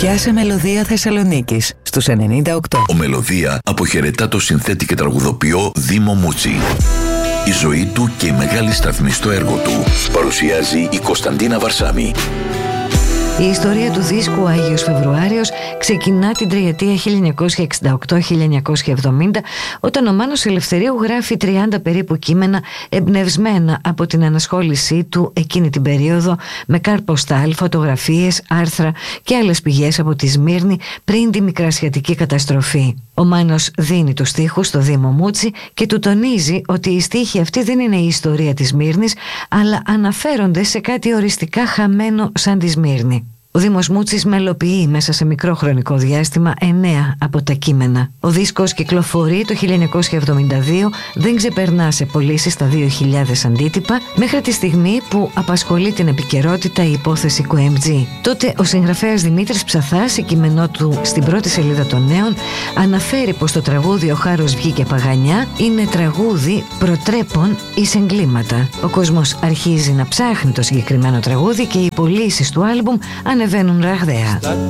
Πιάσε Μελωδία Θεσσαλονίκης στους 98. Ο Μελωδία αποχαιρετά το συνθέτη και τραγουδοποιό Δήμο Μούτσι. Η ζωή του και η μεγάλη σταθμή στο έργο του παρουσιάζει η Κωνσταντίνα Βαρσάμι. Η ιστορία του δίσκου Άγιος Φεβρουάριος ξεκινά την τριετία 1968-1970, όταν ο Μάνος Ελευθερίου γράφει 30 περίπου κείμενα εμπνευσμένα από την ανασχόλησή του εκείνη την περίοδο με καρποστάλ, φωτογραφίες, άρθρα και άλλες πηγές από τη Σμύρνη πριν τη μικρασιατική καταστροφή. Ο Μάνος δίνει τους στίχους στο Δήμο Μούτσι και του τονίζει ότι οι στίχοι αυτοί δεν είναι η ιστορία της Σμύρνης, αλλά αναφέρονται σε κάτι οριστικά χαμένο σαν τη Σμύρνη. Ο Δήμος Μούτσης μελοποιεί μέσα σε μικρό χρονικό διάστημα 9 από τα κείμενα. Ο δίσκος κυκλοφορεί το 1972, δεν ξεπερνά σε πωλήσεις τα 2.000 αντίτυπα, μέχρι τη στιγμή που απασχολεί την επικαιρότητα η υπόθεση QMG. Τότε ο συγγραφέας Δημήτρης Ψαθάς, σε κείμενό του στην πρώτη σελίδα των Νέων, αναφέρει πως το τραγούδι «Ο Χάρος βγήκε Παγανιά» είναι τραγούδι προτρέπων εις εγκλήματα. Ο κόσμος αρχίζει να ψάχνει το συγκεκριμένο τραγούδι και οι πωλήσεις του άλμπουμ ανεβαίνουν ραγδαία.